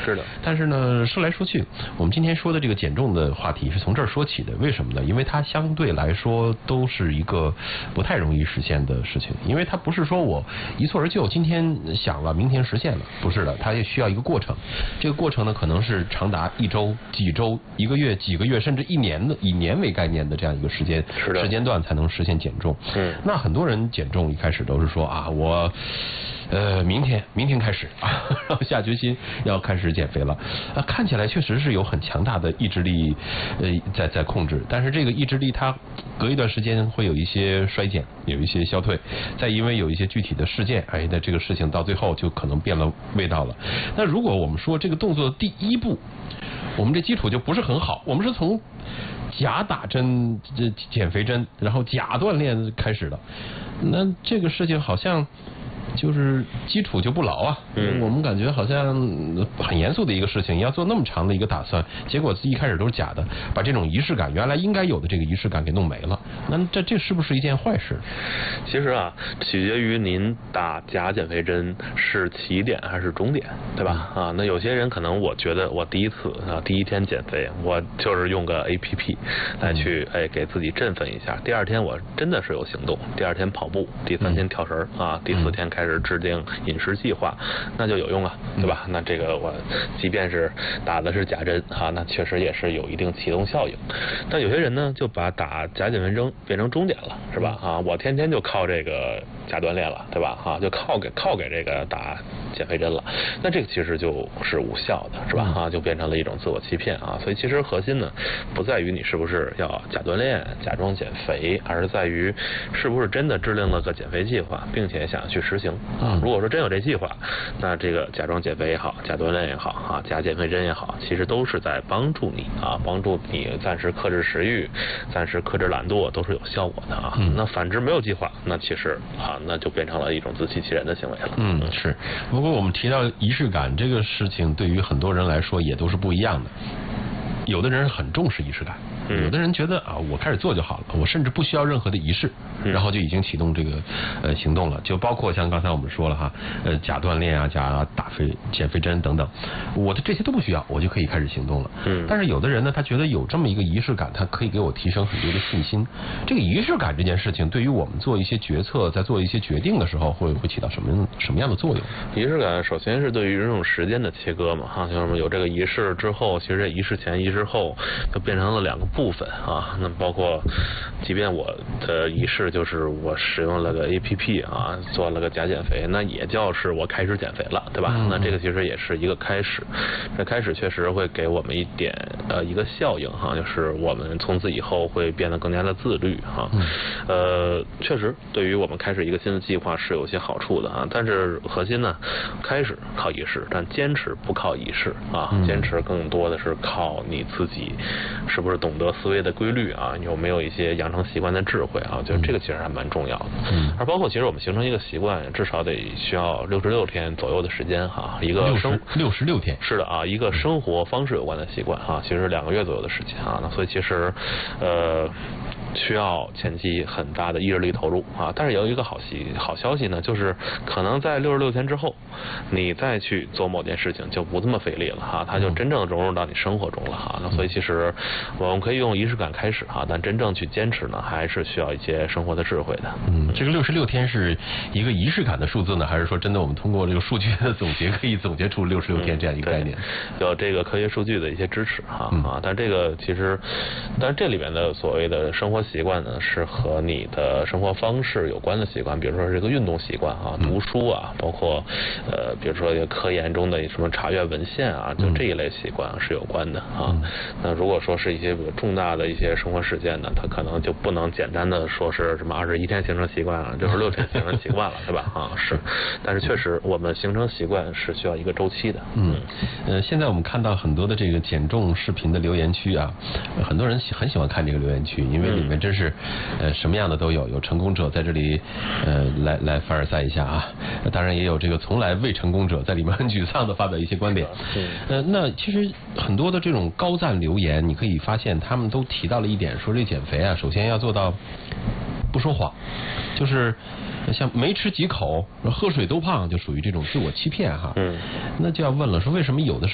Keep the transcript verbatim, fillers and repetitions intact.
是的。 但是呢，说来说去，我们今天说的这个减重的话题是从这儿说起的。为什么呢？因为它相对来说都是一个不太容易实现的事情，因为它不是说我一蹴而就，今天想了，明天实现了，不是的，它也需要一个过程。这个过程呢，可能是长达一周、几周、一个月、几个月，甚至一年的，以年为概念的这样一个时间时间段才能实现减重。 嗯， 那很多人减重一开始都是说啊，我呃明天明天开始啊，然后下决心要开始减肥了啊，看起来确实是有很强大的意志力呃在在控制，但是这个意志力它隔一段时间会有一些衰减，有一些消退，再因为有一些具体的事件，哎，那这个事情到最后就可能变了味道了。那如果我们说这个动作的第一步，我们这基础就不是很好，我们是从假打针、这减肥针，然后假锻炼开始的，那这个事情好像就是基础就不牢啊。嗯，我们感觉好像很严肃的一个事情，要做那么长的一个打算，结果一开始都是假的，把这种仪式感，原来应该有的这个仪式感给弄没了。那这这是不是一件坏事？ 其实啊，取决于您打假减肥针是起点还是终点，对吧？啊，那有些人可能我觉得我第一次啊第一天减肥，我就是用个 A P P 来去哎给自己振奋一下，第二天我真的是有行动，第二天跑步，第三天跳绳啊，第四天开始制定饮食计划，那就有用啊，对吧？那这个我即便是打的是假针啊，那确实也是有一定启动效应。但有些人呢，就把打假减肥针变成终点了，是吧？啊，我天天就靠这个假锻炼了，对吧？啊，就靠给靠给这个打减肥针了，那这个其实就是无效的，是吧？啊，就变成了一种自我欺骗啊。所以其实核心呢，不在于你是不是要假锻炼、假装减肥，而是在于是不是真的制定了个减肥计划，并且想去实行啊。如果说真有这计划，那这个假装减肥也好，假锻炼也好啊，假减肥针也好，其实都是在帮助你啊，帮助你暂时克制食欲，暂时克制懒惰，都是有效果的啊。嗯、那反之没有计划，那其实啊，那就变成了一种自欺欺人的行为了。 嗯，是。不过我们提到仪式感这个事情，对于很多人来说也都是不一样的。有的人很重视仪式感，有的人觉得啊，我开始做就好了，我甚至不需要任何的仪式，然后就已经启动这个呃行动了。就包括像刚才我们说了哈，呃假锻炼啊，假打肥减肥针等等，我的这些都不需要，我就可以开始行动了。嗯。但是有的人呢，他觉得有这么一个仪式感，它可以给我提升很多的信心。这个仪式感这件事情，对于我们做一些决策，在做一些决定的时候，会会起到什么什么样的作用？ 仪式感首先是对于这种时间的切割嘛，哈，就是有这个仪式之后，其实这仪式前、仪式后就变成了两个部分啊。那包括，即便我的仪式就是我使用了个 A P P 啊，做了个假减肥，那也叫是我开始减肥了，对吧？嗯、那这个其实也是一个开始，这开始确实会给我们一点呃一个效应哈、啊，就是我们从此以后会变得更加的自律哈、啊。嗯、呃，确实对于我们开始一个新的计划是有些好处的啊，但是核心呢，开始靠仪式，但坚持不靠仪式啊，坚持更多的是靠你自己是不是懂得思维的规律啊，有没有一些养成习惯的智慧啊，我觉得这个其实还蛮重要的。嗯，而包括其实我们形成一个习惯，至少得需要六十六天左右的时间哈，一个生六十六天是的啊，一个生活方式有关的习惯啊，其实两个月左右的时间啊，那所以其实呃。需要前期很大的意志力投入啊，但是有一个好息好消息呢，就是可能在六十六天之后，你再去做某件事情就不这么费力了哈，它就真正融入到你生活中了哈。那所以其实我们可以用仪式感开始哈，但真正去坚持呢，还是需要一些生活的智慧的。 嗯，这个六十六天是一个仪式感的数字呢，还是说真的我们通过这个数据的总结可以总结出六十六天这样一个概念？ 有这个科学数据的一些支持哈、嗯、啊，但这个其实，但是这里面的所谓的生活习惯呢，是和你的生活方式有关的习惯，比如说这个运动习惯啊、读书啊，包括呃，比如说科研中的什么查阅文献啊，就这一类习惯是有关的啊。那如果说是一些比较重大的一些生活事件呢，它可能就不能简单的说是什么二十一天形成习惯了，就是六天形成习惯了，对吧？啊，是。但是确实，我们形成习惯是需要一个周期的。 嗯，呃，现在我们看到很多的这个减重视频的留言区啊，很多人喜很喜欢看这个留言区，因为里面真是。呃，什么样的都有，有成功者在这里，呃，来来凡尔赛一下啊。当然也有这个从来未成功者在里面很沮丧的发表一些观点。呃，那其实很多的这种高赞留言，你可以发现他们都提到了一点，说这减肥啊，首先要做到不说谎，就是像没吃几口喝水都胖，就属于这种自我欺骗哈。嗯，那就要问了，说为什么有的时候